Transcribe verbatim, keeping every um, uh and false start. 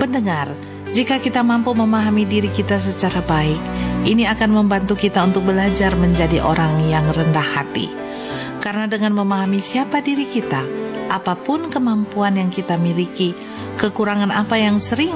pendengar, jika kita mampu memahami diri kita secara baik, ini akan membantu kita untuk belajar menjadi orang yang rendah hati. Karena dengan memahami siapa diri kita, apapun kemampuan yang kita miliki, kekurangan apa yang sering